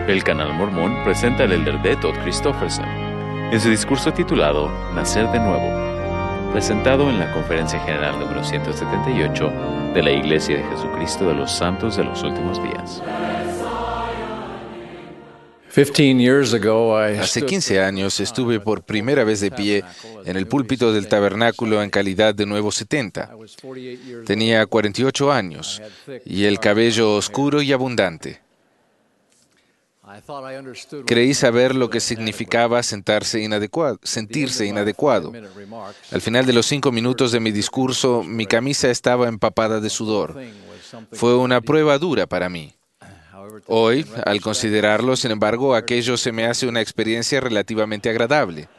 El Canal Mormón presenta al elder D. Todd Christofferson en su discurso titulado Nacer de Nuevo, presentado en la Conferencia General número 178 de la Iglesia de Jesucristo de los Santos de los Últimos Días. Hace 15 años estuve por primera vez de pie en el púlpito del tabernáculo en calidad de nuevo 70. Tenía 48 años y el cabello oscuro y abundante. Creí saber lo que significaba sentirse inadecuado. Al final de los 5 minutos de mi discurso, mi camisa estaba empapada de sudor. Fue una prueba dura para mí. Hoy, al considerarlo, sin embargo, aquello se me hace una experiencia relativamente agradable.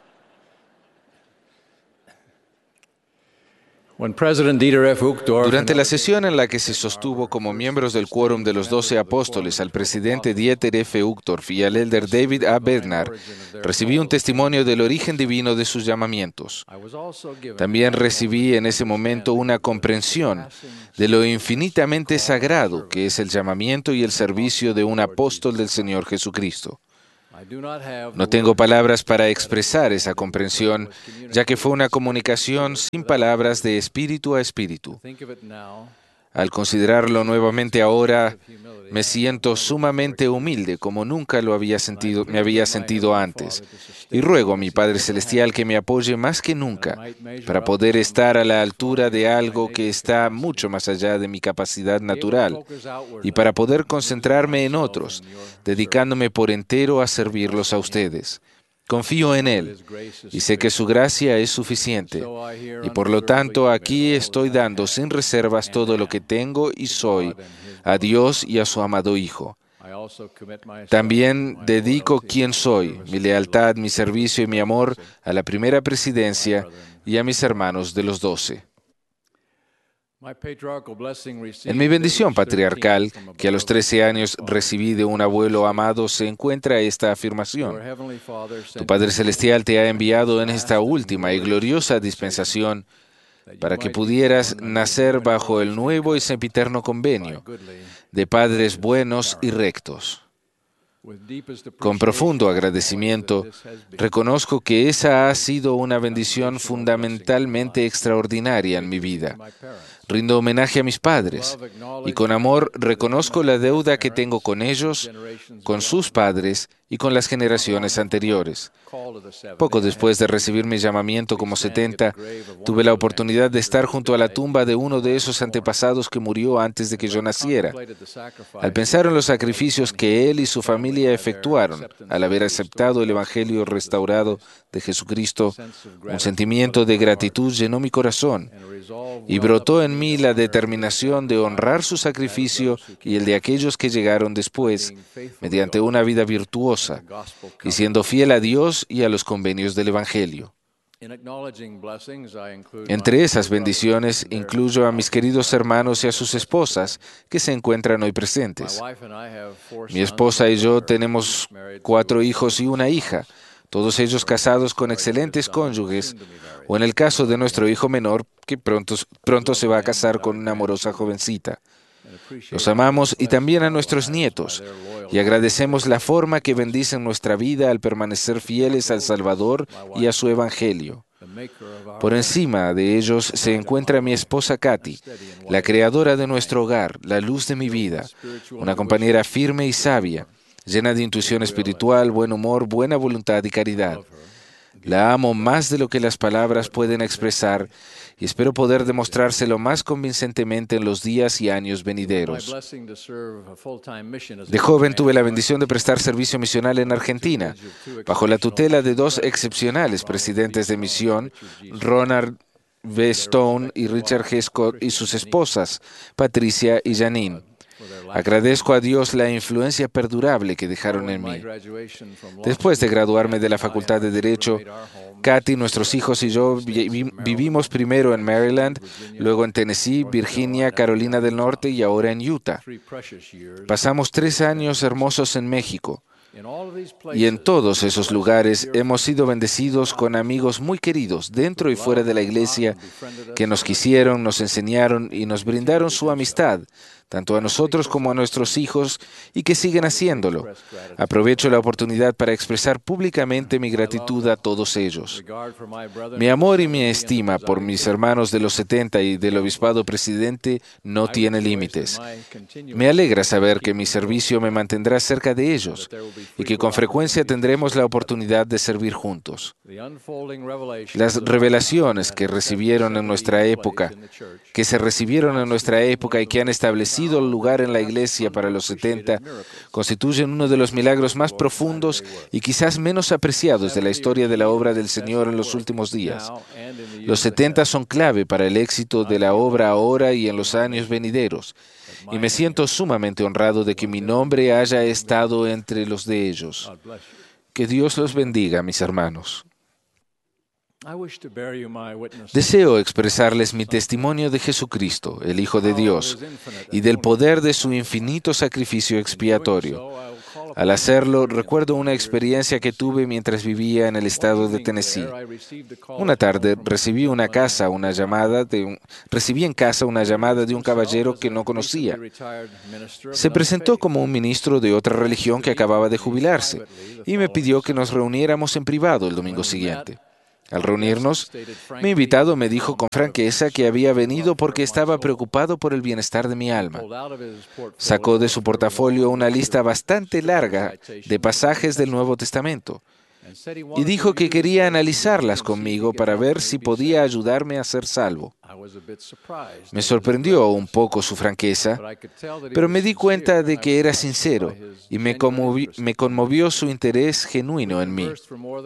Durante la sesión en la que se sostuvo como miembros del quórum de los 12 apóstoles al presidente Dieter F. Uchtdorf y al elder David A. Bednar, recibí un testimonio del origen divino de sus llamamientos. También recibí en ese momento una comprensión de lo infinitamente sagrado que es el llamamiento y el servicio de un apóstol del Señor Jesucristo. No tengo palabras para expresar esa comprensión, ya que fue una comunicación sin palabras de espíritu a espíritu. Al considerarlo nuevamente ahora, me siento sumamente humilde como nunca me había sentido antes. Y ruego a mi Padre Celestial que me apoye más que nunca para poder estar a la altura de algo que está mucho más allá de mi capacidad natural y para poder concentrarme en otros, dedicándome por entero a servirlos a ustedes. Confío en Él y sé que su gracia es suficiente y por lo tanto aquí estoy dando sin reservas todo lo que tengo y soy a Dios y a su amado Hijo. También dedico quién soy, mi lealtad, mi servicio y mi amor a la primera presidencia y a mis hermanos de los 12. En mi bendición patriarcal, que a los 13 años recibí de un abuelo amado, se encuentra esta afirmación. Tu Padre Celestial te ha enviado en esta última y gloriosa dispensación para que pudieras nacer bajo el nuevo y sempiterno convenio de padres buenos y rectos. Con profundo agradecimiento, reconozco que esa ha sido una bendición fundamentalmente extraordinaria en mi vida. Rindo homenaje a mis padres y con amor reconozco la deuda que tengo con ellos, con sus padres y con las generaciones anteriores. Poco después de recibir mi llamamiento como 70, tuve la oportunidad de estar junto a la tumba de uno de esos antepasados que murió antes de que yo naciera. Al pensar en los sacrificios que él y su familia efectuaron al haber aceptado el Evangelio restaurado de Jesucristo, un sentimiento de gratitud llenó mi corazón y brotó en mí la determinación de honrar su sacrificio y el de aquellos que llegaron después, mediante una vida virtuosa y siendo fiel a Dios y a los convenios del Evangelio. Entre esas bendiciones incluyo a mis queridos hermanos y a sus esposas que se encuentran hoy presentes. Mi esposa y yo tenemos 4 hijos y una hija, todos ellos casados con excelentes cónyuges, o en el caso de nuestro hijo menor, que pronto se va a casar con una amorosa jovencita. Los amamos y también a nuestros nietos, y agradecemos la forma que bendicen nuestra vida al permanecer fieles al Salvador y a su Evangelio. Por encima de ellos se encuentra mi esposa Katy, la creadora de nuestro hogar, la luz de mi vida, una compañera firme y sabia, llena de intuición espiritual, buen humor, buena voluntad y caridad. La amo más de lo que las palabras pueden expresar y espero poder demostrárselo más convincentemente en los días y años venideros. De joven tuve la bendición de prestar servicio misional en Argentina, bajo la tutela de 2 excepcionales presidentes de misión, Ronald V. Stone y Richard G. Scott, y sus esposas, Patricia y Janine. Agradezco a Dios la influencia perdurable que dejaron en mí. Después de graduarme de la Facultad de Derecho, Katy, nuestros hijos y yo vivimos primero en Maryland, luego en Tennessee, Virginia, Carolina del Norte y ahora en Utah. Pasamos 3 años hermosos en México. Y en todos esos lugares hemos sido bendecidos con amigos muy queridos dentro y fuera de la iglesia que nos quisieron, nos enseñaron y nos brindaron su amistad tanto a nosotros como a nuestros hijos, y que siguen haciéndolo. Aprovecho la oportunidad para expresar públicamente mi gratitud a todos ellos. Mi amor y mi estima por mis hermanos de los 70 y del obispado presidente no tiene límites. Me alegra saber que mi servicio me mantendrá cerca de ellos y que con frecuencia tendremos la oportunidad de servir juntos. Las revelaciones que se recibieron en nuestra época y que han establecido el lugar en la Iglesia para los 70 constituyen uno de los milagros más profundos y quizás menos apreciados de la historia de la obra del Señor en los últimos días. Los 70 son clave para el éxito de la obra ahora y en los años venideros, y me siento sumamente honrado de que mi nombre haya estado entre los de ellos. Que Dios los bendiga, mis hermanos. Deseo expresarles mi testimonio de Jesucristo, el Hijo de Dios, y del poder de su infinito sacrificio expiatorio. Al hacerlo, recuerdo una experiencia que tuve mientras vivía en el estado de Tennessee. Una tarde recibí en casa una llamada de un caballero que no conocía. Se presentó como un ministro de otra religión que acababa de jubilarse y me pidió que nos reuniéramos en privado el domingo siguiente. Al reunirnos, mi invitado me dijo con franqueza que había venido porque estaba preocupado por el bienestar de mi alma. Sacó de su portafolio una lista bastante larga de pasajes del Nuevo Testamento y dijo que quería analizarlas conmigo para ver si podía ayudarme a ser salvo. Me sorprendió un poco su franqueza, pero me di cuenta de que era sincero y me conmovió su interés genuino en mí.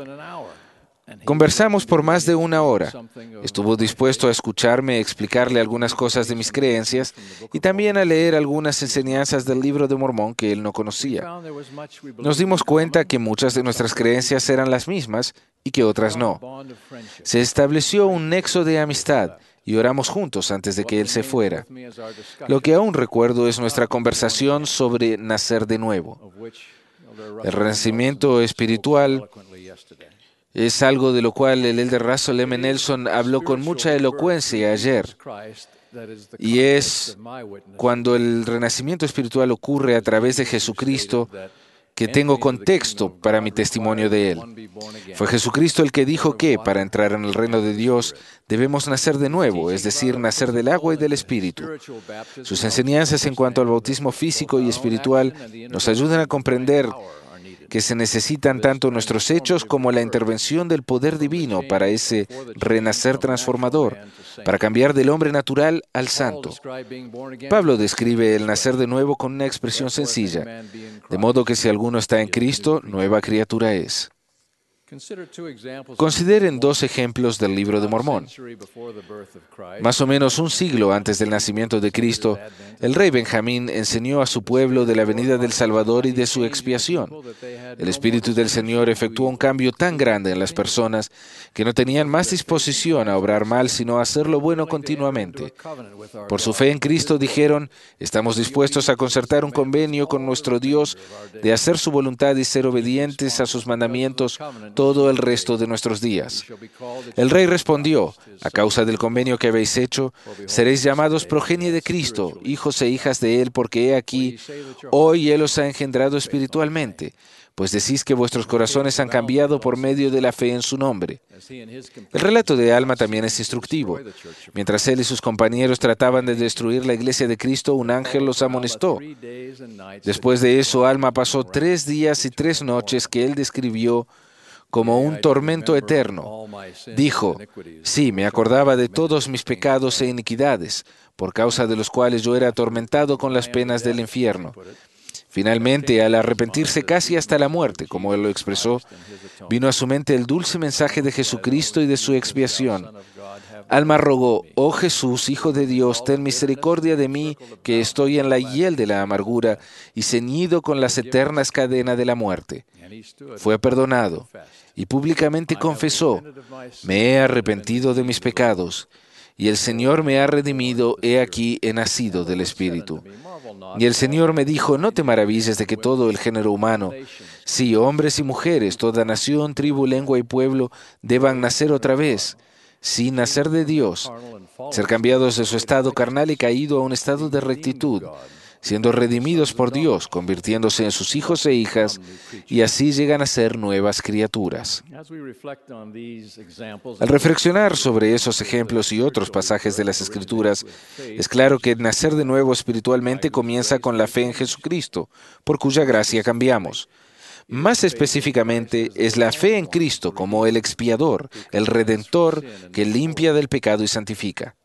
Conversamos por más de una hora. Estuvo dispuesto a escucharme explicarle algunas cosas de mis creencias y también a leer algunas enseñanzas del Libro de Mormón que él no conocía. Nos dimos cuenta que muchas de nuestras creencias eran las mismas y que otras no. Se estableció un nexo de amistad y oramos juntos antes de que él se fuera. Lo que aún recuerdo es nuestra conversación sobre nacer de nuevo. El renacimiento espiritual es algo de lo cual el elder Russell M. Nelson habló con mucha elocuencia ayer. Y es cuando el renacimiento espiritual ocurre a través de Jesucristo que tengo contexto para mi testimonio de Él. Fue Jesucristo el que dijo que, para entrar en el reino de Dios, debemos nacer de nuevo, es decir, nacer del agua y del Espíritu. Sus enseñanzas en cuanto al bautismo físico y espiritual nos ayudan a comprender que se necesitan tanto nuestros hechos como la intervención del poder divino para ese renacer transformador, para cambiar del hombre natural al santo. Pablo describe el nacer de nuevo con una expresión sencilla, de modo que si alguno está en Cristo, nueva criatura es. Consideren dos ejemplos del Libro de Mormón. Más o menos un siglo antes del nacimiento de Cristo, el rey Benjamín enseñó a su pueblo de la venida del Salvador y de su expiación. El Espíritu del Señor efectuó un cambio tan grande en las personas que no tenían más disposición a obrar mal, sino a hacer lo bueno continuamente. Por su fe en Cristo dijeron: estamos dispuestos a concertar un convenio con nuestro Dios de hacer su voluntad y ser obedientes a sus mandamientos todo el resto de nuestros días. El rey respondió: a causa del convenio que habéis hecho, seréis llamados progenie de Cristo, hijos e hijas de Él, porque he aquí, hoy Él os ha engendrado espiritualmente, pues decís que vuestros corazones han cambiado por medio de la fe en su nombre. El relato de Alma también es instructivo. Mientras él y sus compañeros trataban de destruir la iglesia de Cristo, un ángel los amonestó. Después de eso, Alma pasó 3 días y 3 noches que él describió como un tormento eterno. Dijo: sí, me acordaba de todos mis pecados e iniquidades, por causa de los cuales yo era atormentado con las penas del infierno. Finalmente, al arrepentirse casi hasta la muerte, como él lo expresó, vino a su mente el dulce mensaje de Jesucristo y de su expiación. Alma rogó: oh Jesús, Hijo de Dios, ten misericordia de mí, que estoy en la hiel de la amargura y ceñido con las eternas cadenas de la muerte. Fue perdonado y públicamente confesó: me he arrepentido de mis pecados, y el Señor me ha redimido, he aquí he nacido del Espíritu. Y el Señor me dijo: no te maravilles de que todo el género humano, sí, hombres y mujeres, toda nación, tribu, lengua y pueblo, deban nacer otra vez. sin nacer de Dios, ser cambiados de su estado carnal y caído a un estado de rectitud, siendo redimidos por Dios, convirtiéndose en sus hijos e hijas, y así llegan a ser nuevas criaturas. Al reflexionar sobre esos ejemplos y otros pasajes de las Escrituras, es claro que nacer de nuevo espiritualmente comienza con la fe en Jesucristo, por cuya gracia cambiamos. Más específicamente, es la fe en Cristo como el expiador, el redentor, que limpia del pecado y santifica.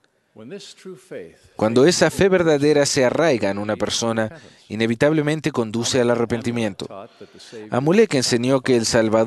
Cuando esa fe verdadera se arraiga en una persona, inevitablemente conduce al arrepentimiento. Amulek enseñó que el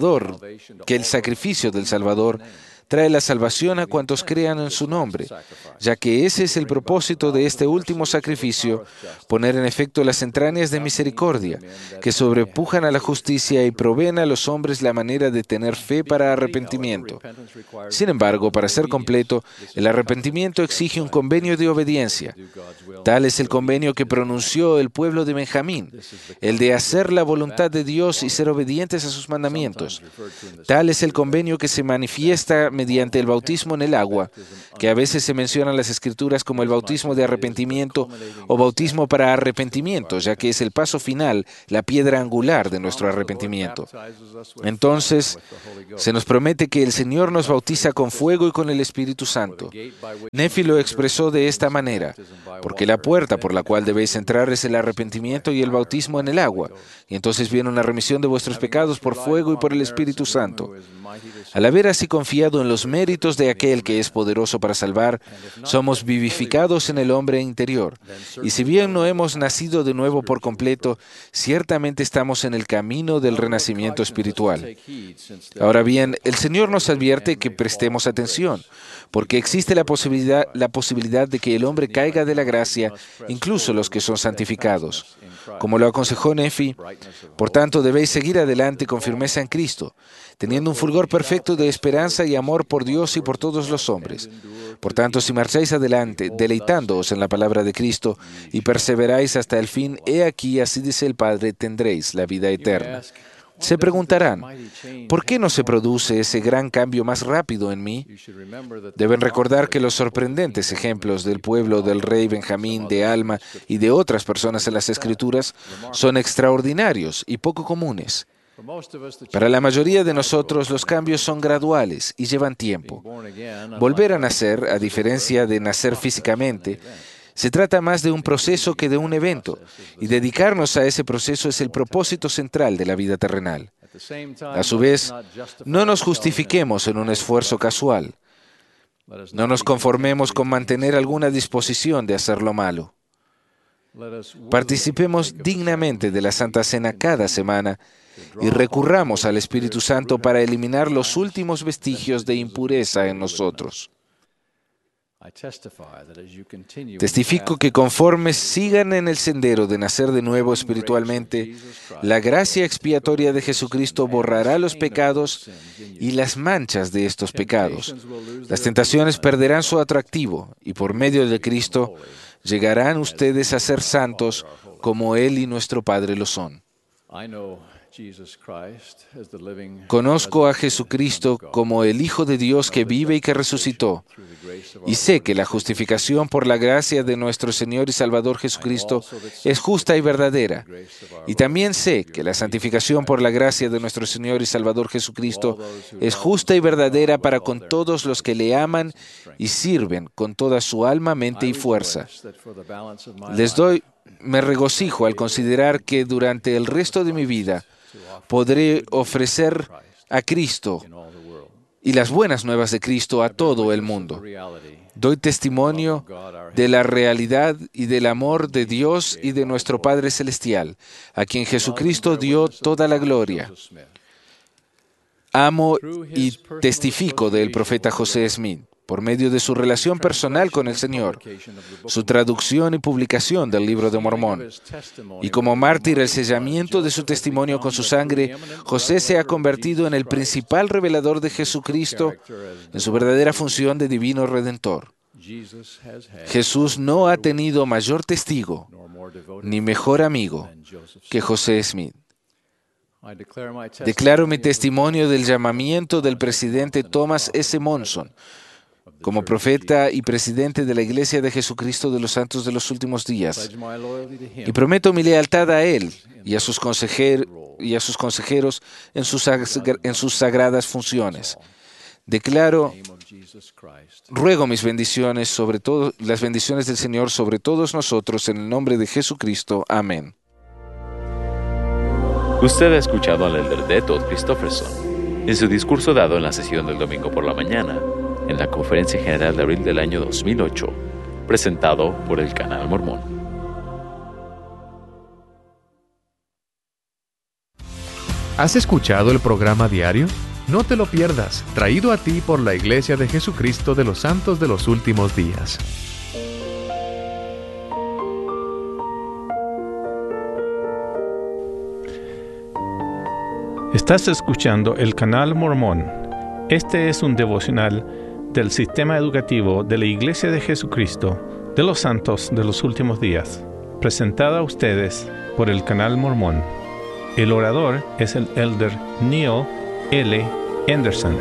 sacrificio del Salvador trae la salvación a cuantos crean en su nombre, ya que ese es el propósito de este último sacrificio, poner en efecto las entrañas de misericordia, que sobrepujan a la justicia y proveen a los hombres la manera de tener fe para arrepentimiento. Sin embargo, para ser completo, el arrepentimiento exige un convenio de obediencia. Tal es el convenio que pronunció el pueblo de Benjamín, el de hacer la voluntad de Dios y ser obedientes a sus mandamientos. Tal es el convenio que se manifiesta mediante el bautismo en el agua, que a veces se menciona en las Escrituras como el bautismo de arrepentimiento o bautismo para arrepentimiento, ya que es el paso final, la piedra angular de nuestro arrepentimiento. Entonces, se nos promete que el Señor nos bautiza con fuego y con el Espíritu Santo. Nefi lo expresó de esta manera: porque la puerta por la cual debéis entrar es el arrepentimiento y el bautismo en el agua, y entonces viene una remisión de vuestros pecados por fuego y por el Espíritu Santo. Al haber así confiado en los méritos de aquel que es poderoso para salvar, somos vivificados en el hombre interior. Y si bien no hemos nacido de nuevo por completo, ciertamente estamos en el camino del renacimiento espiritual. Ahora bien, el Señor nos advierte que prestemos atención, porque existe la posibilidad de que el hombre caiga de la gracia, incluso los que son santificados. Como lo aconsejó Nefi, por tanto debéis seguir adelante con firmeza en Cristo, teniendo un fulgor perfecto de esperanza y amor por Dios y por todos los hombres. Por tanto, si marcháis adelante, deleitándoos en la palabra de Cristo y perseveráis hasta el fin, he aquí, así dice el Padre, tendréis la vida eterna. Se preguntarán, ¿por qué no se produce ese gran cambio más rápido en mí? Deben recordar que los sorprendentes ejemplos del pueblo del rey Benjamín, de Alma y de otras personas en las Escrituras son extraordinarios y poco comunes. Para la mayoría de nosotros los cambios son graduales y llevan tiempo. Volver a nacer, a diferencia de nacer físicamente, se trata más de un proceso que de un evento, y dedicarnos a ese proceso es el propósito central de la vida terrenal. A su vez, no nos justifiquemos en un esfuerzo casual. No nos conformemos con mantener alguna disposición de hacer lo malo. Participemos dignamente de la Santa Cena cada semana y recurramos al Espíritu Santo para eliminar los últimos vestigios de impureza en nosotros. Testifico que conforme sigan en el sendero de nacer de nuevo espiritualmente, la gracia expiatoria de Jesucristo borrará los pecados y las manchas de estos pecados. Las tentaciones perderán su atractivo y por medio de Cristo llegarán ustedes a ser santos como Él y nuestro Padre lo son. Conozco a Jesucristo como el Hijo de Dios que vive y que resucitó, y sé que la justificación por la gracia de nuestro Señor y Salvador Jesucristo es justa y verdadera. Y también sé que la santificación por la gracia de nuestro Señor y Salvador Jesucristo es justa y verdadera para con todos los que le aman y sirven con toda su alma, mente y fuerza. Me regocijo al considerar que durante el resto de mi vida podré ofrecer a Cristo y las buenas nuevas de Cristo a todo el mundo. Doy testimonio de la realidad y del amor de Dios y de nuestro Padre Celestial, a quien Jesucristo dio toda la gloria. Amo y testifico del profeta José Smith, por medio de su relación personal con el Señor, su traducción y publicación del Libro de Mormón. Y como mártir, el sellamiento de su testimonio con su sangre, José se ha convertido en el principal revelador de Jesucristo en su verdadera función de divino redentor. Jesús no ha tenido mayor testigo ni mejor amigo que José Smith. Declaro mi testimonio del llamamiento del presidente Thomas S. Monson, como profeta y presidente de la Iglesia de Jesucristo de los Santos de los Últimos Días, y prometo mi lealtad a Él y a sus consejeros en sus sagradas funciones. Ruego mis bendiciones sobre todo, las bendiciones del Señor sobre todos nosotros en el nombre de Jesucristo. Amén. Usted ha escuchado al elder D. Todd Christofferson en su discurso dado en la sesión del domingo por la mañana en la Conferencia General de abril del año 2008, presentado por el Canal Mormón. ¿Has escuchado el programa diario? No te lo pierdas, traído a ti por la Iglesia de Jesucristo de los Santos de los Últimos Días. Estás escuchando el Canal Mormón. Este es un devocional del sistema educativo de la Iglesia de Jesucristo de los Santos de los Últimos Días, presentada a ustedes por el Canal Mormón. El orador es el elder Neil L. Anderson.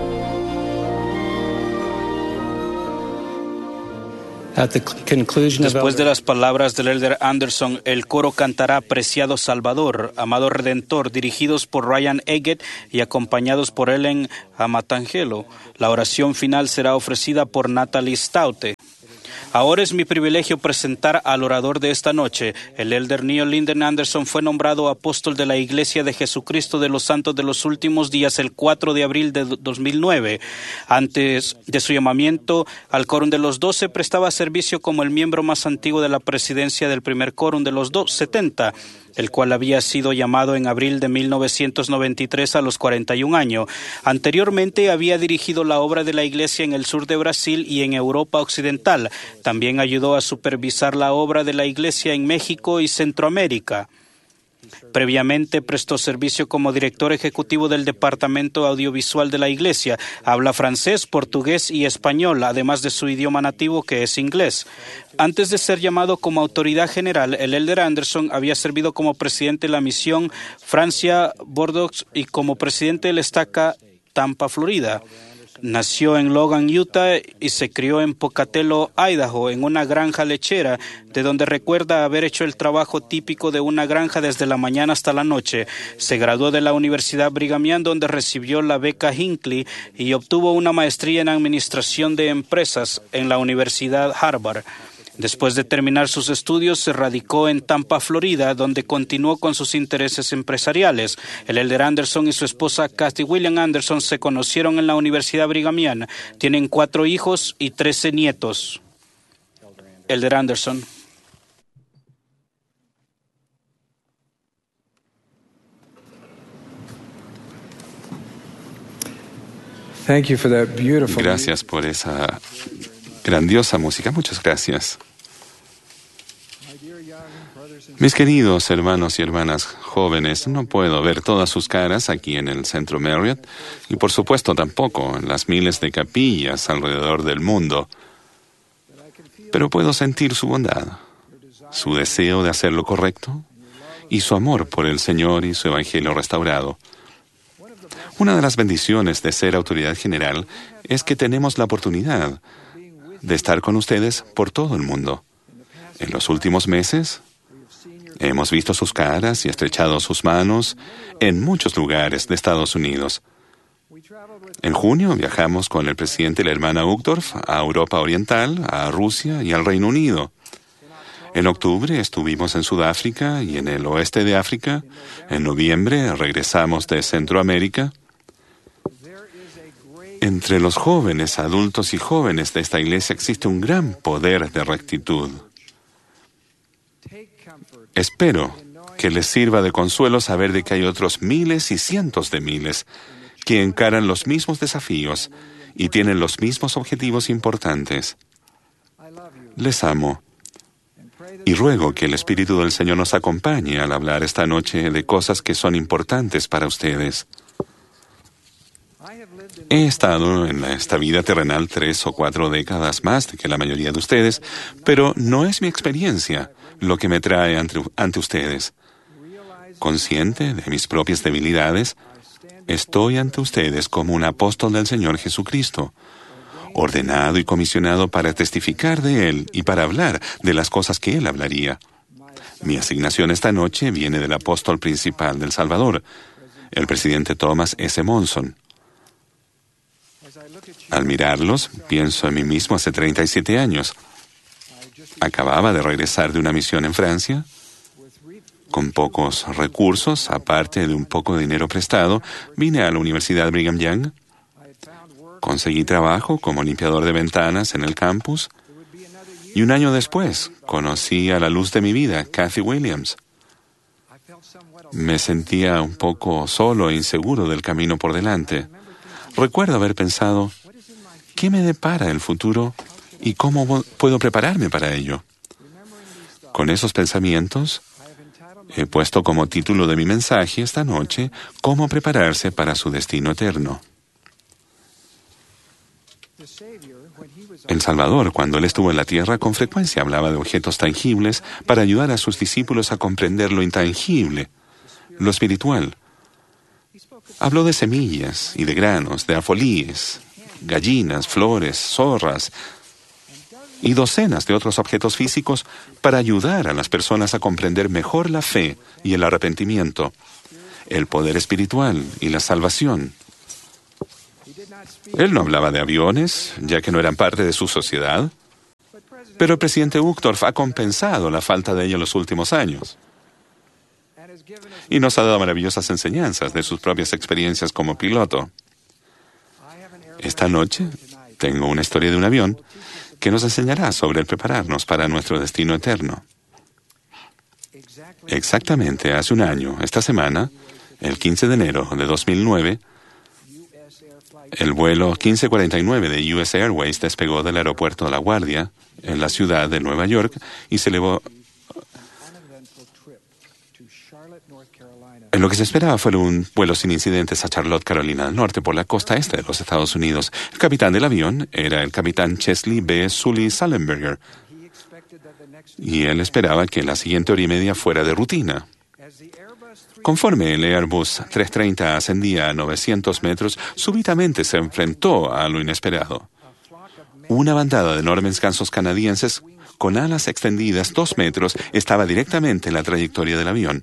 Después de las palabras del elder Anderson, el coro cantará Preciado Salvador, Amado Redentor, dirigidos por Ryan Eggett y acompañados por Ellen Amatangelo. La oración final será ofrecida por Natalie Staute. Ahora es mi privilegio presentar al orador de esta noche. El elder Neil Linden Anderson fue nombrado apóstol de la Iglesia de Jesucristo de los Santos de los Últimos Días el 4 de abril de 2009. Antes de su llamamiento al Quórum de los 12, prestaba servicio como el miembro más antiguo de la presidencia del primer Quórum de los 70, el cual había sido llamado en abril de 1993 a los 41 años. Anteriormente había dirigido la obra de la Iglesia en el sur de Brasil y en Europa Occidental. También ayudó a supervisar la obra de la Iglesia en México y Centroamérica. Previamente prestó servicio como director ejecutivo del Departamento Audiovisual de la Iglesia. Habla francés, portugués y español, además de su idioma nativo, que es inglés. Antes de ser llamado como autoridad general, el elder Anderson había servido como presidente de la misión Francia-Bordeaux y como presidente del Estaca Tampa, Florida. Nació en Logan, Utah, y se crió en Pocatello, Idaho, en una granja lechera, de donde recuerda haber hecho el trabajo típico de una granja desde la mañana hasta la noche. Se graduó de la Universidad Brigham Young, donde recibió la beca Hinckley y obtuvo una maestría en Administración de Empresas en la Universidad Harvard. Después de terminar sus estudios, se radicó en Tampa, Florida, donde continuó con sus intereses empresariales. El elder Anderson y su esposa Kathy William Anderson se conocieron en la Universidad Brigham Young. Tienen 4 hijos y 13 nietos. Elder Anderson. Gracias por esa grandiosa música. Muchas gracias. Mis queridos hermanos y hermanas jóvenes, no puedo ver todas sus caras aquí en el Centro Marriott y por supuesto tampoco en las miles de capillas alrededor del mundo, pero puedo sentir su bondad, su deseo de hacer lo correcto y su amor por el Señor y su Evangelio restaurado. Una de las bendiciones de ser autoridad general es que tenemos la oportunidad de estar con ustedes por todo el mundo. En los últimos meses, hemos visto sus caras y estrechado sus manos en muchos lugares de Estados Unidos. En junio viajamos con el presidente y la hermana Uchtdorf a Europa Oriental, a Rusia y al Reino Unido. En octubre estuvimos en Sudáfrica y en el oeste de África. En noviembre regresamos de Centroamérica. Entre los jóvenes, adultos y jóvenes de esta iglesia existe un gran poder de rectitud. Espero que les sirva de consuelo saber de que hay otros miles y cientos de miles que encaran los mismos desafíos y tienen los mismos objetivos importantes. Les amo y ruego que el Espíritu del Señor nos acompañe al hablar esta noche de cosas que son importantes para ustedes. He estado en esta vida terrenal 3 o 4 décadas más que la mayoría de ustedes, pero no es mi experiencia lo que me trae ante ustedes. Consciente de mis propias debilidades, estoy ante ustedes como un apóstol del Señor Jesucristo, ordenado y comisionado para testificar de Él y para hablar de las cosas que Él hablaría. Mi asignación esta noche viene del apóstol principal del Salvador, el presidente Thomas S. Monson. Al mirarlos, pienso en mí mismo hace 37 años. Acababa de regresar de una misión en Francia, con pocos recursos, aparte de un poco de dinero prestado, vine a la Universidad Brigham Young. Conseguí trabajo como limpiador de ventanas en el campus. Y un año después, conocí a la luz de mi vida, Kathy Williams. Me sentía un poco solo e inseguro del camino por delante. Recuerdo haber pensado, ¿qué me depara el futuro y cómo puedo prepararme para ello? Con esos pensamientos, he puesto como título de mi mensaje esta noche, ¿Cómo prepararse para su destino eterno? El Salvador, cuando Él estuvo en la tierra, con frecuencia hablaba de objetos tangibles para ayudar a sus discípulos a comprender lo intangible, lo espiritual. Habló de semillas y de granos, de alfolíes, gallinas, flores, zorras y docenas de otros objetos físicos para ayudar a las personas a comprender mejor la fe y el arrepentimiento, el poder espiritual y la salvación. Él no hablaba de aviones, ya que no eran parte de su sociedad, pero el presidente Uchtdorf ha compensado la falta de ello en los últimos años y nos ha dado maravillosas enseñanzas de sus propias experiencias como piloto. Esta noche tengo una historia de un avión que nos enseñará sobre el prepararnos para nuestro destino eterno. Exactamente hace un año, esta semana, el 15 de enero de 2009, el vuelo 1549 de US Airways despegó del aeropuerto La Guardia, en la ciudad de Nueva York, y se elevó. En lo que se esperaba fue un vuelo sin incidentes a Charlotte, Carolina del Norte, por la costa este de los Estados Unidos. El capitán del avión era el capitán Chesley B. Sully Sullenberger, y él esperaba que la siguiente hora y media fuera de rutina. Conforme el Airbus 330 ascendía a 900 metros, súbitamente se enfrentó a lo inesperado. Una bandada de enormes gansos canadienses con alas extendidas 2 metros estaba directamente en la trayectoria del avión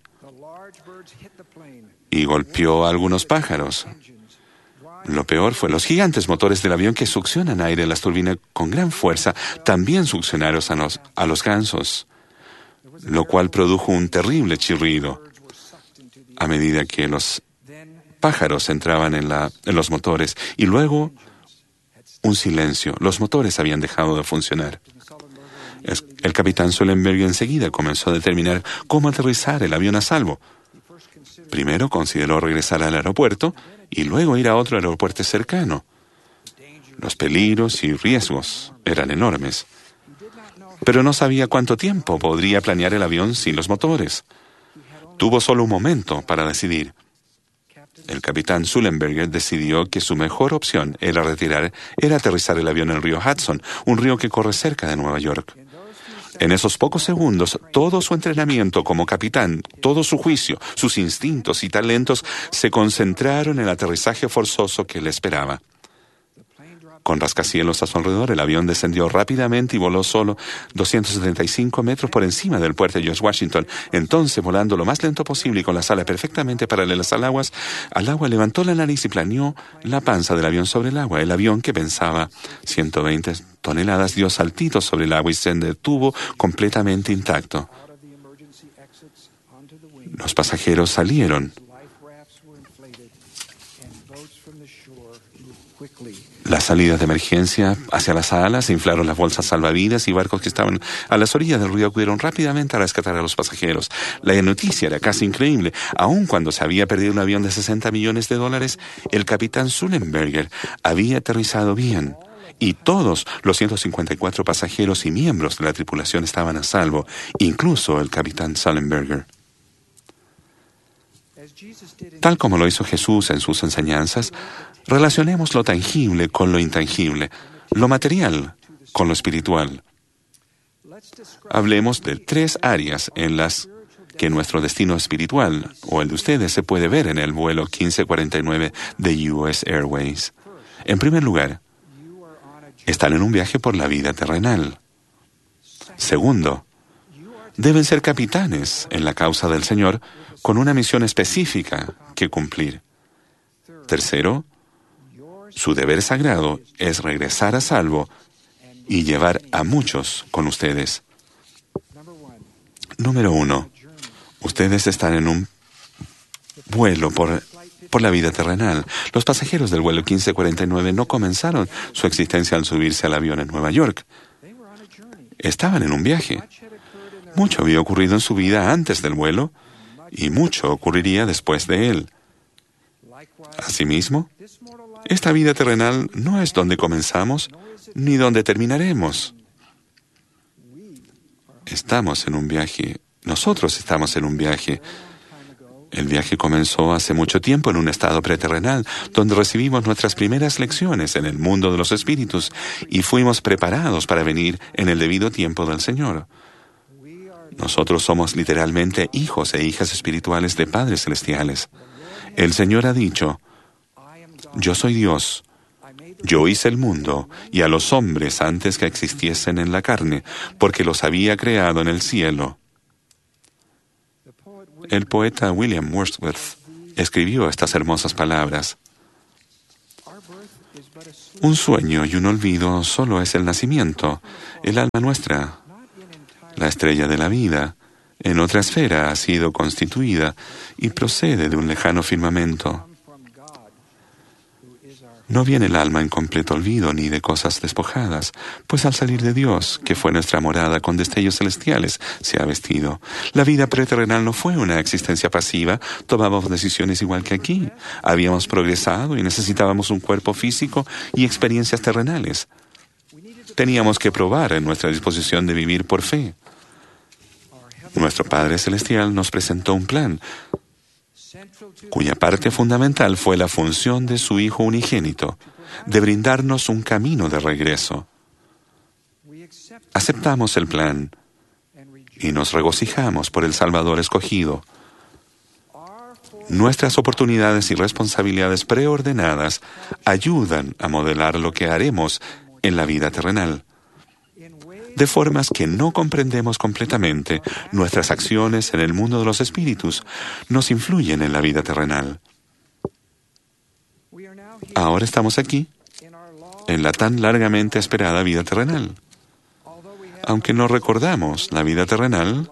y golpeó a algunos pájaros. Lo peor fue los gigantes motores del avión que succionan aire en las turbinas con gran fuerza, también succionaron a los gansos, lo cual produjo un terrible chirrido. A medida que los pájaros entraban en los motores, y luego un silencio. Los motores habían dejado de funcionar. El capitán Sullenberger enseguida comenzó a determinar cómo aterrizar el avión a salvo. Primero consideró regresar al aeropuerto y luego ir a otro aeropuerto cercano. Los peligros y riesgos eran enormes. Pero no sabía cuánto tiempo podría planear el avión sin los motores. Tuvo solo un momento para decidir. El capitán Sullenberger decidió que su mejor opción era aterrizar el avión en el río Hudson, un río que corre cerca de Nueva York. En esos pocos segundos, todo su entrenamiento como capitán, todo su juicio, sus instintos y talentos se concentraron en el aterrizaje forzoso que le esperaba. Con rascacielos a su alrededor, el avión descendió rápidamente y voló solo 275 metros por encima del puerto de George Washington. Entonces, volando lo más lento posible y con las alas perfectamente paralelas al agua, levantó la nariz y planeó la panza del avión sobre el agua. El avión, que pesaba 120 toneladas, dio saltitos sobre el agua y se detuvo completamente intacto. Los pasajeros salieron. Las salidas de emergencia hacia las alas se inflaron las bolsas salvavidas y barcos que estaban a las orillas del río acudieron rápidamente a rescatar a los pasajeros. La noticia era casi increíble. Aun cuando se había perdido un avión de $60 millones, el capitán Sullenberger había aterrizado bien y todos los 154 pasajeros y miembros de la tripulación estaban a salvo, incluso el capitán Sullenberger. Tal como lo hizo Jesús en sus enseñanzas, relacionemos lo tangible con lo intangible, lo material con lo espiritual. Hablemos de 3 áreas en las que nuestro destino espiritual, o el de ustedes, se puede ver en el vuelo 1549 de US Airways. En primer lugar, están en un viaje por la vida terrenal. Segundo, deben ser capitanes en la causa del Señor con una misión específica que cumplir. Tercero, su deber sagrado es regresar a salvo y llevar a muchos con ustedes. Número 1. Ustedes están en un vuelo por la vida terrenal. Los pasajeros del vuelo 1549 no comenzaron su existencia al subirse al avión en Nueva York. Estaban en un viaje. Mucho había ocurrido en su vida antes del vuelo y mucho ocurriría después de él. Asimismo, esta vida terrenal no es donde comenzamos ni donde terminaremos. Estamos en un viaje. Nosotros estamos en un viaje. El viaje comenzó hace mucho tiempo en un estado preterrenal, donde recibimos nuestras primeras lecciones en el mundo de los espíritus y fuimos preparados para venir en el debido tiempo del Señor. Nosotros somos literalmente hijos e hijas espirituales de padres celestiales. El Señor ha dicho: yo soy Dios. Yo hice el mundo y a los hombres antes que existiesen en la carne, porque los había creado en el cielo. El poeta William Wordsworth escribió estas hermosas palabras. Un sueño y un olvido solo es el nacimiento, el alma nuestra, la estrella de la vida, en otra esfera ha sido constituida y procede de un lejano firmamento. No viene el alma en completo olvido ni de cosas despojadas, pues al salir de Dios, que fue nuestra morada con destellos celestiales, se ha vestido. La vida preterrenal no fue una existencia pasiva, tomábamos decisiones igual que aquí. Habíamos progresado y necesitábamos un cuerpo físico y experiencias terrenales. Teníamos que probar en nuestra disposición de vivir por fe. Nuestro Padre Celestial nos presentó un plan, cuya parte fundamental fue la función de su Hijo unigénito, de brindarnos un camino de regreso. Aceptamos el plan y nos regocijamos por el Salvador escogido. Nuestras oportunidades y responsabilidades preordenadas ayudan a modelar lo que haremos en la vida terrenal. De formas que no comprendemos completamente, nuestras acciones en el mundo de los espíritus nos influyen en la vida terrenal. Ahora estamos aquí, en la tan largamente esperada vida terrenal. Aunque no recordamos la vida terrenal,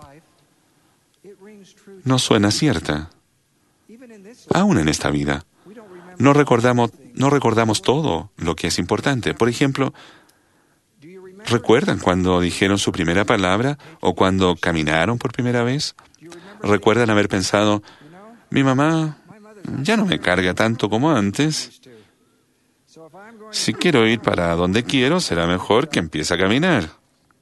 nos suena cierta. Aún en esta vida, no recordamos todo lo que es importante. Por ejemplo, ¿recuerdan cuando dijeron su primera palabra o cuando caminaron por primera vez? ¿Recuerdan haber pensado, mi mamá ya no me carga tanto como antes? Si quiero ir para donde quiero, será mejor que empiece a caminar.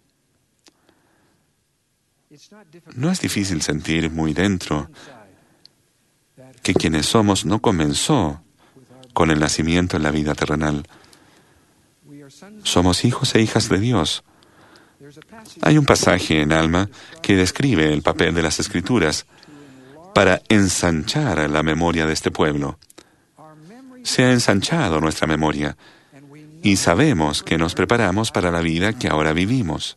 No es difícil sentir muy dentro que quienes somos no comenzó con el nacimiento en la vida terrenal. Somos hijos e hijas de Dios. Hay un pasaje en Alma que describe el papel de las Escrituras para ensanchar la memoria de este pueblo. Se ha ensanchado nuestra memoria y sabemos que nos preparamos para la vida que ahora vivimos.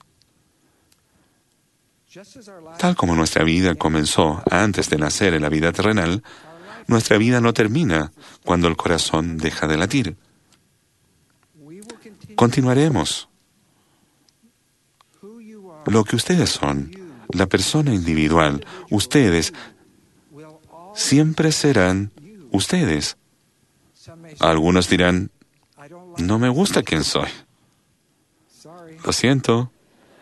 Tal como nuestra vida comenzó antes de nacer en la vida terrenal, nuestra vida no termina cuando el corazón deja de latir. Continuaremos. Lo que ustedes son, la persona individual, ustedes, siempre serán ustedes. Algunos dirán, no me gusta quién soy. Lo siento.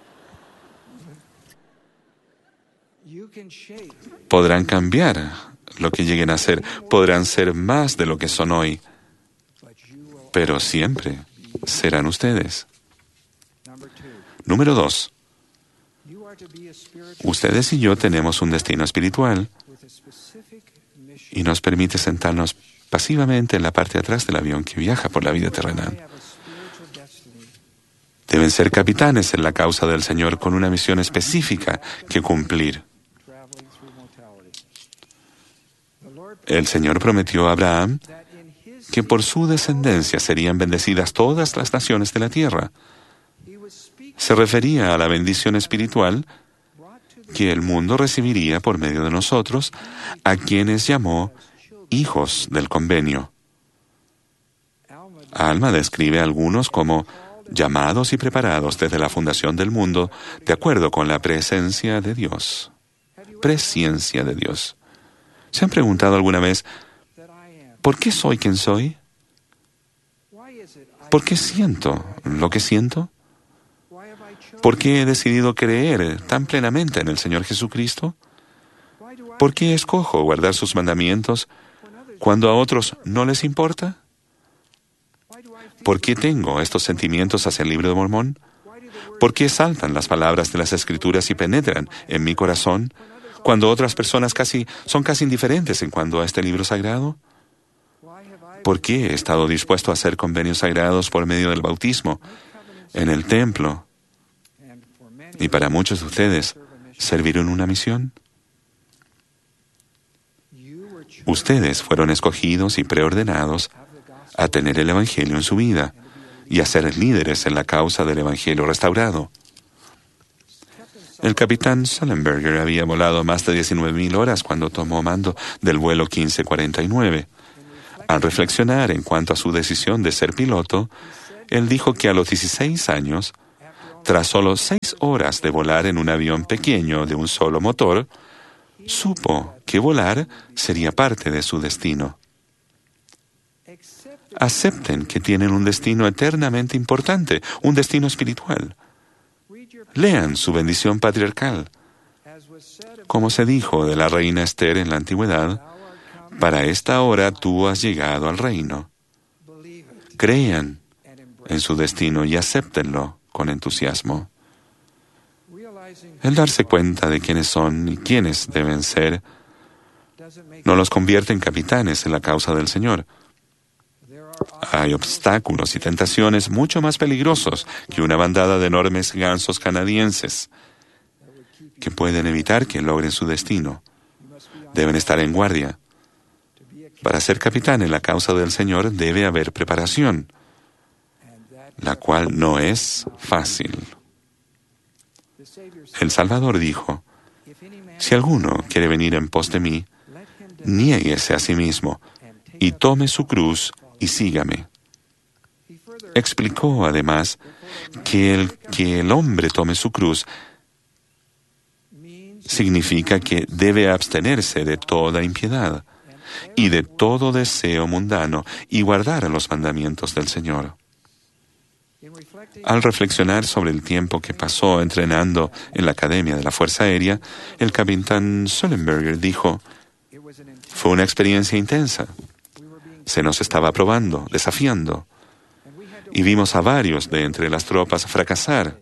Podrán cambiar lo que lleguen a ser, podrán ser más de lo que son hoy, pero siempre serán ustedes. Número 2. Ustedes y yo tenemos un destino espiritual y nos permite sentarnos pasivamente en la parte de atrás del avión que viaja por la vida terrenal. Deben ser capitanes en la causa del Señor con una misión específica que cumplir. El Señor prometió a Abraham que por su descendencia serían bendecidas todas las naciones de la tierra. Se refería a la bendición espiritual que el mundo recibiría por medio de nosotros, a quienes llamó hijos del convenio. Alma describe a algunos como llamados y preparados desde la fundación del mundo, de acuerdo con la presencia de Dios. Presciencia de Dios. ¿Se han preguntado alguna vez, ¿por qué soy quien soy? ¿Por qué siento lo que siento? ¿Por qué he decidido creer tan plenamente en el Señor Jesucristo? ¿Por qué escojo guardar sus mandamientos cuando a otros no les importa? ¿Por qué tengo estos sentimientos hacia el libro de Mormón? ¿Por qué saltan las palabras de las Escrituras y penetran en mi corazón cuando otras personas son casi indiferentes en cuanto a este libro sagrado? ¿Por qué he estado dispuesto a hacer convenios sagrados por medio del bautismo en el templo? Y para muchos de ustedes, servir en una misión. Ustedes fueron escogidos y preordenados a tener el Evangelio en su vida y a ser líderes en la causa del Evangelio restaurado. El capitán Sullenberger había volado más de 19,000 horas cuando tomó mando del vuelo 1549. Al reflexionar en cuanto a su decisión de ser piloto, él dijo que a los 16 años, tras solo 6 horas de volar en un avión pequeño de un solo motor, supo que volar sería parte de su destino. Acepten que tienen un destino eternamente importante, un destino espiritual. Lean su bendición patriarcal. Como se dijo de la reina Esther en la antigüedad, para esta hora tú has llegado al reino. Crean en su destino y acéptenlo con entusiasmo. El darse cuenta de quiénes son y quiénes deben ser no los convierte en capitanes en la causa del Señor. Hay obstáculos y tentaciones mucho más peligrosos que una bandada de enormes gansos canadienses que pueden evitar que logren su destino. Deben estar en guardia. Para ser capitán en la causa del Señor debe haber preparación, la cual no es fácil. El Salvador dijo, si alguno quiere venir en pos de mí, niéguese a sí mismo y tome su cruz y sígame. Explicó además que el hombre tome su cruz significa que debe abstenerse de toda impiedad y de todo deseo mundano y guardar los mandamientos del Señor. Al reflexionar sobre el tiempo que pasó entrenando en la Academia de la Fuerza Aérea, el capitán Sullenberger dijo, fue una experiencia intensa. Se nos estaba probando, desafiando, y vimos a varios de entre las tropas fracasar.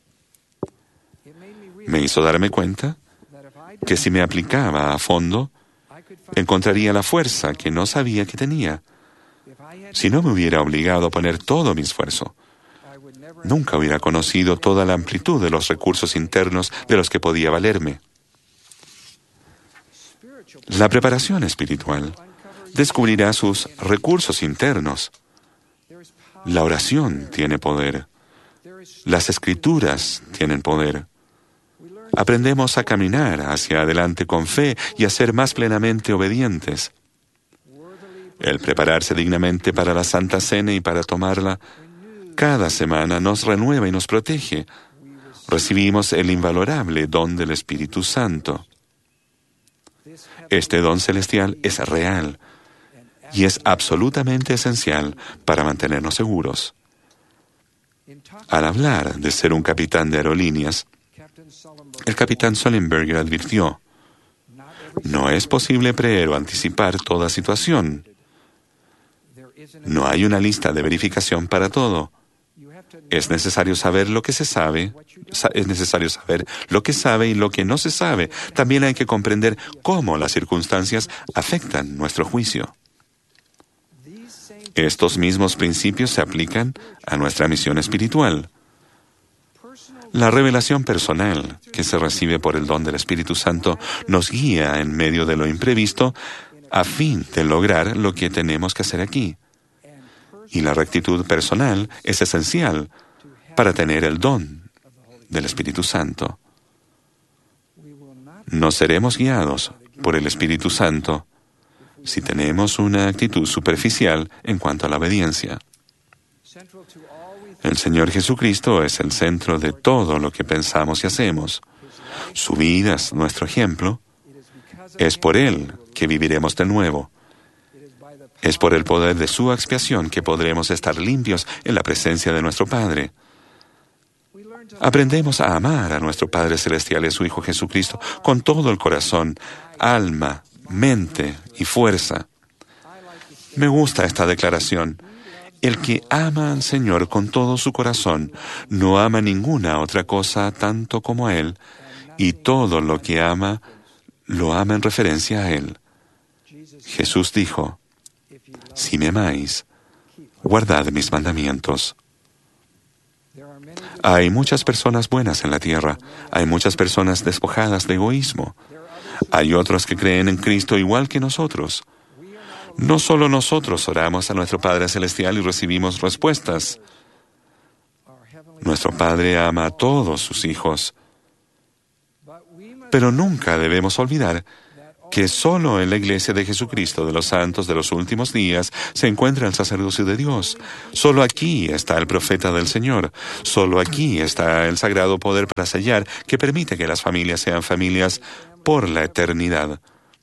Me hizo darme cuenta que si me aplicaba a fondo, encontraría la fuerza que no sabía que tenía. Si no me hubiera obligado a poner todo mi esfuerzo, nunca hubiera conocido toda la amplitud de los recursos internos de los que podía valerme. La preparación espiritual descubrirá sus recursos internos. La oración tiene poder. Las Escrituras tienen poder. Aprendemos a caminar hacia adelante con fe y a ser más plenamente obedientes. El prepararse dignamente para la Santa Cena y para tomarla cada semana nos renueva y nos protege. Recibimos el invalorable don del Espíritu Santo. Este don celestial es real y es absolutamente esencial para mantenernos seguros. Al hablar de ser un capitán de aerolíneas, el capitán Sullenberger advirtió, no es posible prever o anticipar toda situación. No hay una lista de verificación para todo. Es necesario saber lo que se sabe, es necesario saber lo que sabe y lo que no se sabe. También hay que comprender cómo las circunstancias afectan nuestro juicio. Estos mismos principios se aplican a nuestra misión espiritual. La revelación personal que se recibe por el don del Espíritu Santo nos guía en medio de lo imprevisto a fin de lograr lo que tenemos que hacer aquí. Y la rectitud personal es esencial para tener el don del Espíritu Santo. No seremos guiados por el Espíritu Santo si tenemos una actitud superficial en cuanto a la obediencia. El Señor Jesucristo es el centro de todo lo que pensamos y hacemos. Su vida es nuestro ejemplo. Es por Él que viviremos de nuevo. Es por el poder de su expiación que podremos estar limpios en la presencia de nuestro Padre. Aprendemos a amar a nuestro Padre Celestial y a su Hijo Jesucristo con todo el corazón, alma, mente y fuerza. Me gusta esta declaración. El que ama al Señor con todo su corazón no ama ninguna otra cosa tanto como a Él, y todo lo que ama, lo ama en referencia a Él. Jesús dijo, si me amáis, guardad mis mandamientos. Hay muchas personas buenas en la tierra. Hay muchas personas despojadas de egoísmo. Hay otros que creen en Cristo igual que nosotros. No solo nosotros oramos a nuestro Padre Celestial y recibimos respuestas. Nuestro Padre ama a todos sus hijos. Pero nunca debemos olvidar que solo en la Iglesia de Jesucristo de los Santos de los Últimos Días se encuentra el sacerdocio de Dios. Solo aquí está el profeta del Señor. Solo aquí está el sagrado poder para sellar que permite que las familias sean familias por la eternidad.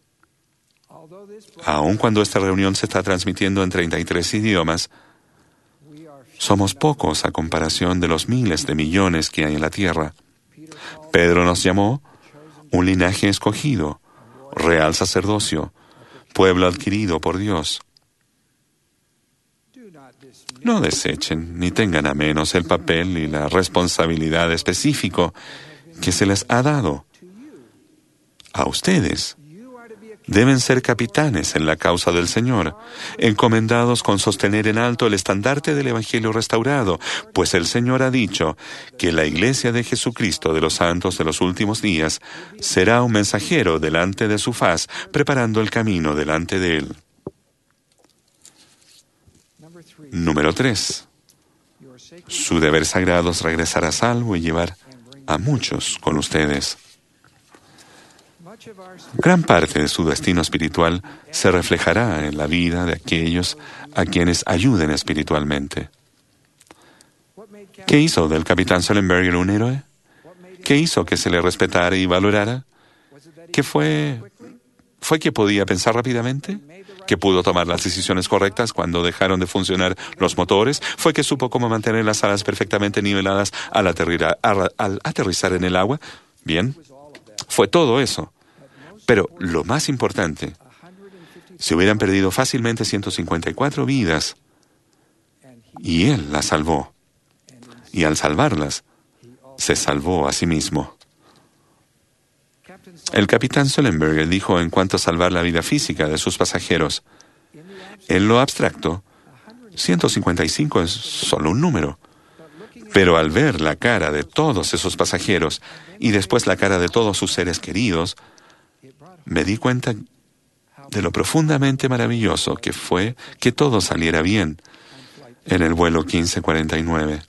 Aun cuando esta reunión se está transmitiendo en 33 idiomas, somos pocos a comparación de los miles de millones que hay en la tierra. Pedro nos llamó un linaje escogido, real sacerdocio, pueblo adquirido por Dios. No desechen ni tengan a menos el papel y la responsabilidad específico que se les ha dado a ustedes. Deben ser capitanes en la causa del Señor, encomendados con sostener en alto el estandarte del Evangelio restaurado, pues el Señor ha dicho que la Iglesia de Jesucristo de los Santos de los Últimos Días será un mensajero delante de su faz, preparando el camino delante de Él. Número 3. Su deber sagrado es regresar a salvo y llevar a muchos con ustedes. Gran parte de su destino espiritual se reflejará en la vida de aquellos a quienes ayuden espiritualmente. ¿Qué hizo del capitán Sullenberger un héroe? ¿Qué hizo que se le respetara y valorara? ¿Qué fue que podía pensar rápidamente? ¿Que pudo tomar las decisiones correctas cuando dejaron de funcionar los motores? ¿Fue que supo cómo mantener las alas perfectamente niveladas al aterrizar en el agua? Bien, fue todo eso. Pero lo más importante, se hubieran perdido fácilmente 154 vidas y Él las salvó. Y al salvarlas, se salvó a sí mismo. El capitán Sullenberger dijo en cuanto a salvar la vida física de sus pasajeros, en lo abstracto, 155 es solo un número. Pero al ver la cara de todos esos pasajeros y después la cara de todos sus seres queridos, me di cuenta de lo profundamente maravilloso que fue que todo saliera bien en el vuelo 1549.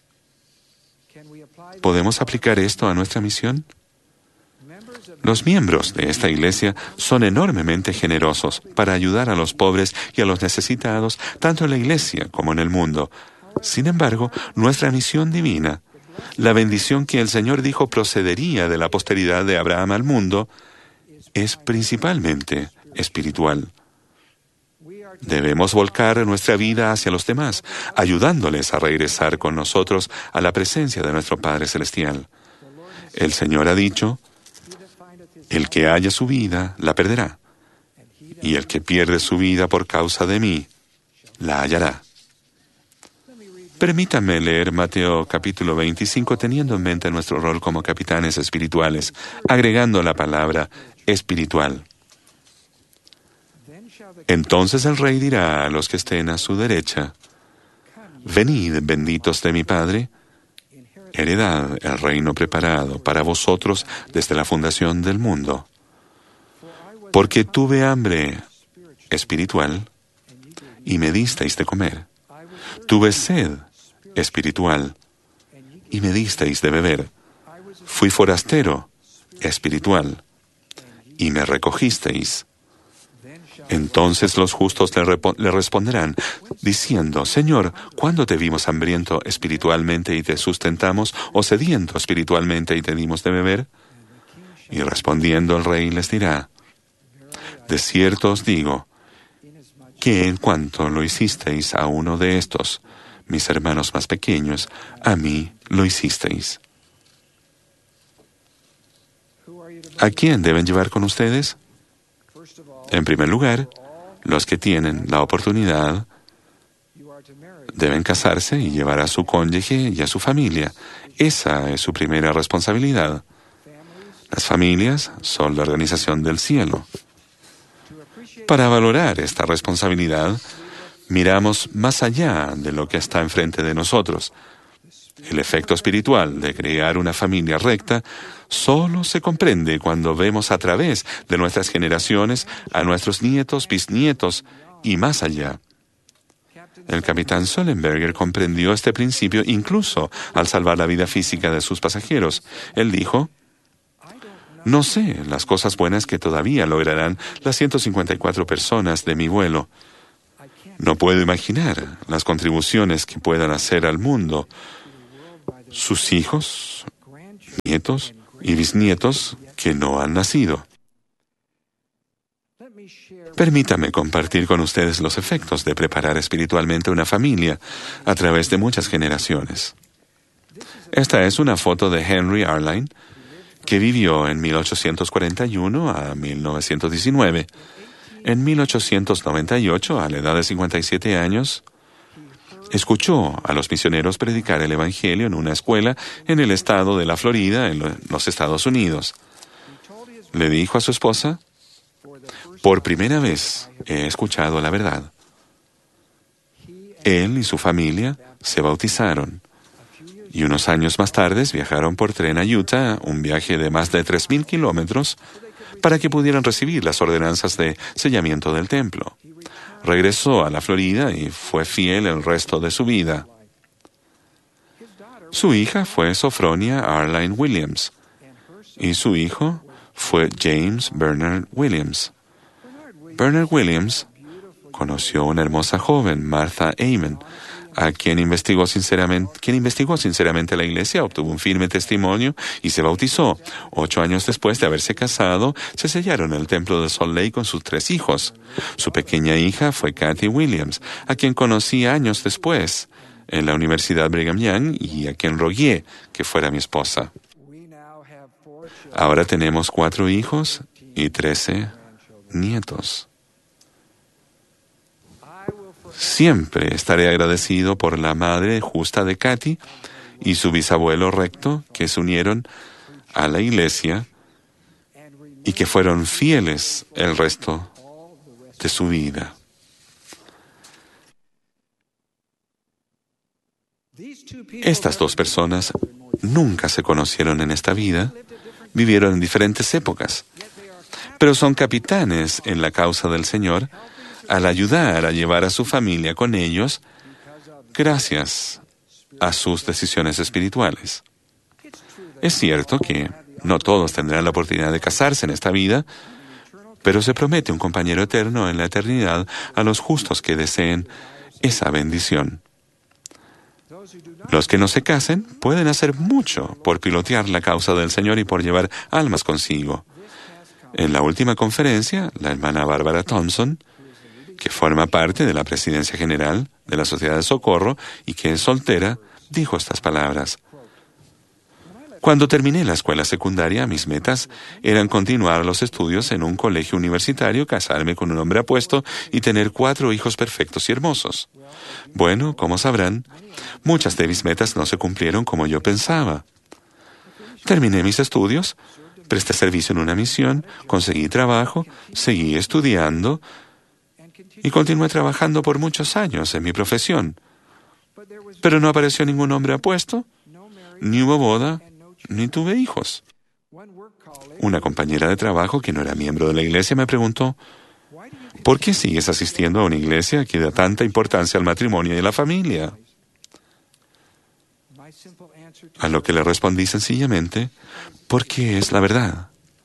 ¿Podemos aplicar esto a nuestra misión? Los miembros de esta iglesia son enormemente generosos para ayudar a los pobres y a los necesitados, tanto en la iglesia como en el mundo. Sin embargo, nuestra misión divina, la bendición que el Señor dijo procedería de la posteridad de Abraham al mundo, es principalmente espiritual. Debemos volcar nuestra vida hacia los demás, ayudándoles a regresar con nosotros a la presencia de nuestro Padre Celestial. El Señor ha dicho, el que haya su vida, la perderá, y el que pierde su vida por causa de mí, la hallará. Permítanme leer Mateo capítulo 25 teniendo en mente nuestro rol como capitanes espirituales, agregando la palabra espiritual. Entonces el rey dirá a los que estén a su derecha, venid, benditos de mi Padre, heredad el reino preparado para vosotros desde la fundación del mundo. Porque tuve hambre espiritual, y me disteis de comer. Tuve sed espiritual, y me disteis de beber. Fui forastero espiritual, y me recogisteis. Entonces los justos le responderán, diciendo, Señor, ¿cuándo te vimos hambriento espiritualmente y te sustentamos, o sediento espiritualmente y te dimos de beber? Y respondiendo el rey les dirá, de cierto os digo, que en cuanto lo hicisteis a uno de estos, mis hermanos más pequeños, a mí lo hicisteis. ¿A quién deben llevar con ustedes? En primer lugar, los que tienen la oportunidad deben casarse y llevar a su cónyuge y a su familia. Esa es su primera responsabilidad. Las familias son la organización del cielo. Para valorar esta responsabilidad, miramos más allá de lo que está enfrente de nosotros. El efecto espiritual de crear una familia recta solo se comprende cuando vemos a través de nuestras generaciones a nuestros nietos, bisnietos y más allá. El capitán Sullenberger comprendió este principio incluso al salvar la vida física de sus pasajeros. Él dijo, no sé las cosas buenas que todavía lograrán las 154 personas de mi vuelo. No puedo imaginar las contribuciones que puedan hacer al mundo sus hijos, nietos y bisnietos que no han nacido. Permítame compartir con ustedes los efectos de preparar espiritualmente una familia a través de muchas generaciones. Esta es una foto de Henry Arline, que vivió en 1841 a 1919. En 1898, a la edad de 57 años, escuchó a los misioneros predicar el Evangelio en una escuela en el estado de la Florida, en los Estados Unidos. Le dijo a su esposa, por primera vez he escuchado la verdad. Él y su familia se bautizaron y unos años más tarde viajaron por tren a Utah, un viaje de más de 3,000 kilómetros, para que pudieran recibir las ordenanzas de sellamiento del templo. Regresó a la Florida y fue fiel el resto de su vida. Su hija fue Sophronia Arline Williams y su hijo fue James Bernard Williams. Bernard Williams conoció a una hermosa joven, Martha Amen, a quien investigó sinceramente la iglesia, obtuvo un firme testimonio y se bautizó. 8 años después de haberse casado, se sellaron en el templo de Salt Lake con sus 3 hijos. Su pequeña hija fue Kathy Williams, a quien conocí años después en la Universidad Brigham Young y a quien rogué que fuera mi esposa. Ahora tenemos 4 hijos y 13 nietos. Siempre estaré agradecido por la madre justa de Kathy y su bisabuelo recto que se unieron a la iglesia y que fueron fieles el resto de su vida. Estas 2 personas nunca se conocieron en esta vida, vivieron en diferentes épocas, pero son capitanes en la causa del Señor al ayudar a llevar a su familia con ellos gracias a sus decisiones espirituales. Es cierto que no todos tendrán la oportunidad de casarse en esta vida, pero se promete un compañero eterno en la eternidad a los justos que deseen esa bendición. Los que no se casen pueden hacer mucho por pilotear la causa del Señor y por llevar almas consigo. En la última conferencia, la hermana Bárbara Thompson, que forma parte de la Presidencia General de la Sociedad de Socorro y que es soltera, dijo estas palabras. Cuando terminé la escuela secundaria, mis metas eran continuar los estudios en un colegio universitario, casarme con un hombre apuesto y tener 4 hijos perfectos y hermosos. Bueno, como sabrán, muchas de mis metas no se cumplieron como yo pensaba. Terminé mis estudios, presté servicio en una misión, conseguí trabajo, seguí estudiando y continué trabajando por muchos años en mi profesión. Pero no apareció ningún hombre apuesto, ni hubo boda, ni tuve hijos. Una compañera de trabajo que no era miembro de la iglesia me preguntó, ¿Por qué sigues asistiendo a una iglesia que da tanta importancia al matrimonio y a la familia? A lo que le respondí sencillamente, porque es la verdad.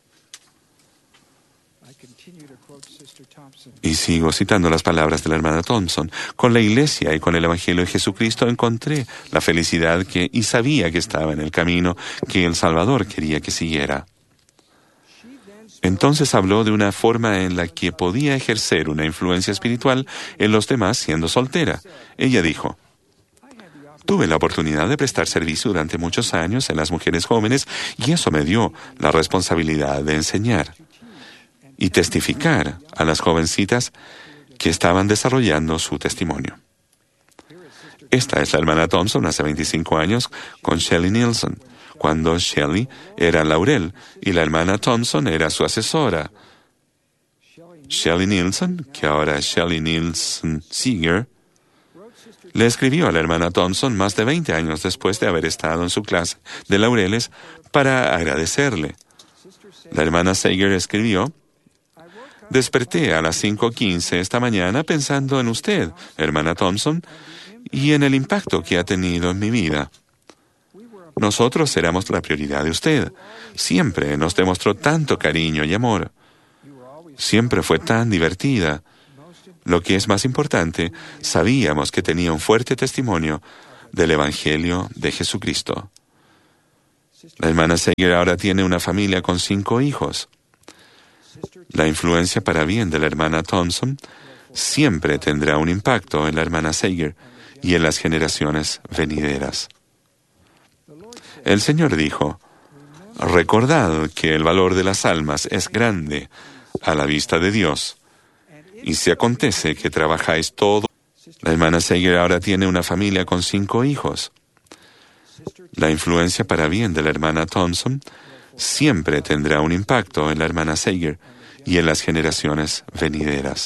Y sigo citando las palabras de la hermana Thompson. Con la iglesia y con el Evangelio de Jesucristo encontré la felicidad y sabía que estaba en el camino que el Salvador quería que siguiera. Entonces habló de una forma en la que podía ejercer una influencia espiritual en los demás siendo soltera. Ella dijo: tuve la oportunidad de prestar servicio durante muchos años en las mujeres jóvenes y eso me dio la responsabilidad de enseñar y testificar a las jovencitas que estaban desarrollando su testimonio. Esta es la hermana Thompson hace 25 años con Shelley Nielsen, cuando Shelley era Laurel y la hermana Thompson era su asesora. Shelley Nielsen, que ahora es Shelley Nielsen Seeger, le escribió a la hermana Thompson más de 20 años después de haber estado en su clase de laureles para agradecerle. La hermana Seeger escribió: desperté a las 5:15 esta mañana pensando en usted, hermana Thompson, y en el impacto que ha tenido en mi vida. Nosotros éramos la prioridad de usted. Siempre nos demostró tanto cariño y amor. Siempre fue tan divertida. Lo que es más importante, sabíamos que tenía un fuerte testimonio del Evangelio de Jesucristo. La hermana Seeger ahora tiene una familia con 5 hijos. La influencia para bien de la hermana Thompson siempre tendrá un impacto en la hermana Seeger y en las generaciones venideras. El Señor dijo: recordad que el valor de las almas es grande a la vista de Dios. Y si acontece que trabajáis todo, la hermana Seeger ahora tiene una familia con 5 hijos. La influencia para bien de la hermana Thompson siempre tendrá un impacto en la hermana Seeger y en las generaciones venideras.